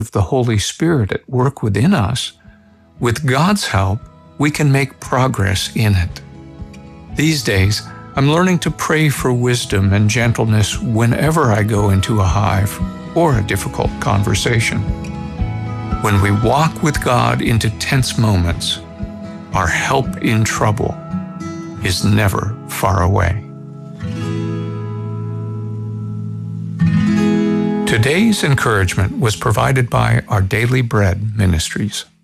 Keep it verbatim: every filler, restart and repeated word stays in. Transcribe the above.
the Holy Spirit at work within us, with God's help, we can make progress in it. These days, I'm learning to pray for wisdom and gentleness whenever I go into a hive or a difficult conversation. When we walk with God into tense moments, our help in trouble is never far away. Today's encouragement was provided by Our Daily Bread Ministries.